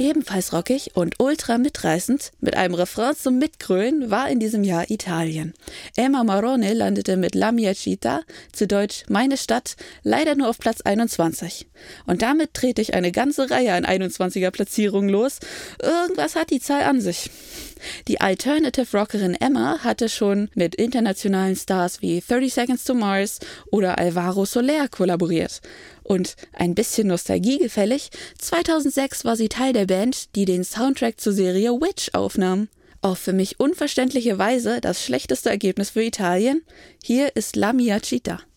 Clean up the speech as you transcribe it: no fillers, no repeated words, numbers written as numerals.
Ebenfalls rockig und ultra mitreißend, mit einem Refrain zum Mitgrölen, war in diesem Jahr Italien. Emma Marrone landete mit La mia città, zu Deutsch Meine Stadt, leider nur auf Platz 21. Und damit trete ich eine ganze Reihe an 21er-Platzierungen los. Irgendwas hat die Zahl an sich. Die Alternative-Rockerin Emma hatte schon mit internationalen Stars wie 30 Seconds to Mars oder Alvaro Soler kollaboriert. Und ein bisschen Nostalgie gefällig, 2006 war sie Teil der Band, die den Soundtrack zur Serie Witch aufnahm. Auf für mich unverständliche Weise das schlechteste Ergebnis für Italien. Hier ist La mia città.